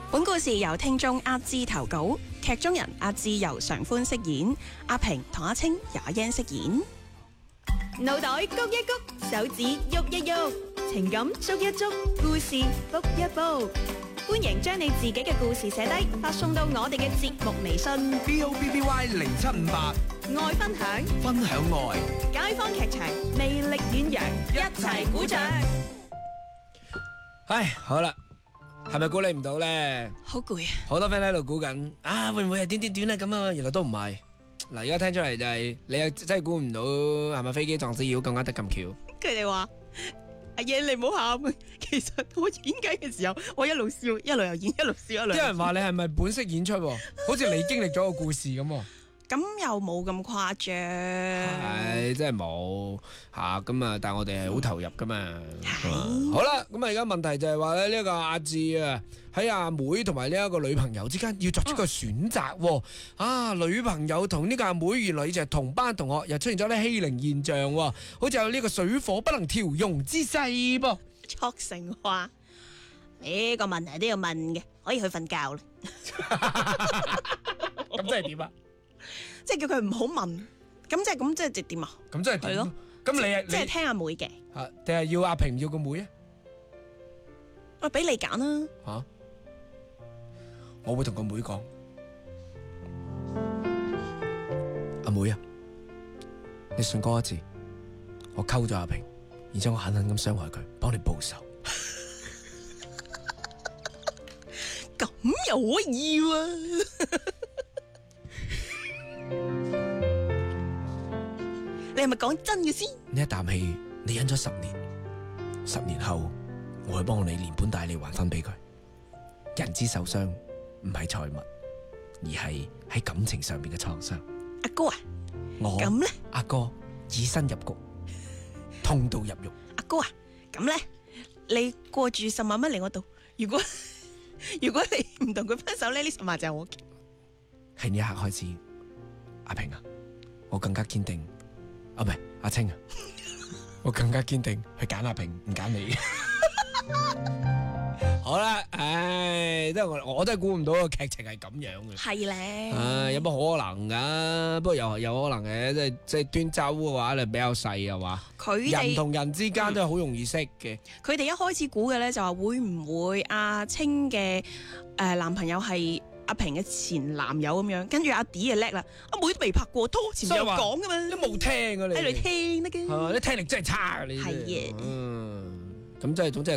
本故事由聽眾阿志投稿，劇中人阿志由常歡飾演，阿平同阿青也因飾演。 腦袋谷一谷，手指喐一喐，情感捉一捉，故事卜一卜。歡迎將你自己嘅故事寫低，發送到我哋嘅節目微信 BOBBY0758， 愛分享， 分享愛， 街坊劇場，魅力遠揚，一齊鼓掌。 唉，好啦，係咪估你唔到咧？ 好攰啊！ 好多 friend 喺度估緊啊，會唔會係點點點咧咁啊？原來都唔係。嗱，而家聽出嚟就係你又真係估唔到係咪飛機撞死妖咁啱得咁巧？ 佢哋話：阿爺你唔好喊啊！其實我演緊嘅時候，我一路笑，一路又演，一路笑，一路。 啲人話你係咪本色演出喎？好似你經歷咗個故事咁喎。 咁又冇咁誇張。 係，真係冇嚇咁啊！但係我哋係好投入噶嘛。好啦，咁啊而家問題就係話咧，呢個阿志啊，喺阿妹同埋呢一個女朋友之間要作出個選擇喎。啊，女朋友同呢個阿妹原來以前係同班同學，又出現咗啲欺凌現象喎，好似有呢個水火不能調容之勢噃。 卓成話：呢個問題都要問嘅，可以去瞓覺啦。 咁即係點啊？ 即係叫佢唔好問，咁即係咁即係點啊？ 咁即係點咯？咁你係即係聽阿妹嘅， 嚇定係要阿平要個妹啊？ 我俾你揀啦。 嚇！我會同個妹講，阿妹啊，你信哥一次，我溝咗阿平，而且我狠狠咁傷害佢，幫你報仇。 咁又可以喎？你係咪講真嘅先？ 呢一啖氣你忍咗10年，10年後我會幫你連本帶利還翻俾佢。人之受傷唔係財物，而係喺感情上邊嘅創傷。 阿哥啊， 我咁咧？ 阿哥以身入局，痛到入獄。 阿哥啊，咁咧，你過住10萬蚊嚟我度，如果你唔同佢分手咧，呢10萬就係我嘅。 喺呢一刻開始，阿平啊，我更加堅定。啊，唔係阿青啊，我更加堅定去揀阿平，唔揀你。好啦，唉，即係我都係估唔到個劇情係咁樣嘅。 係咧， 唉，有乜可能噶？不過有可能嘅，即係端州嘅話，你比較細係嘛？ 佢哋人同人之間都係好容易識嘅。 佢哋一開始估嘅咧就話會唔會阿青嘅男朋友係阿平嘅前男友咁樣，跟住阿 D 就叻啦，阿妹都未拍過拖，前面有講噶嘛， 都冇聽啊你。 喺度聽得嘅。 係嘛？啲聽力真係差啊你。 係嘅。 咁即係總之係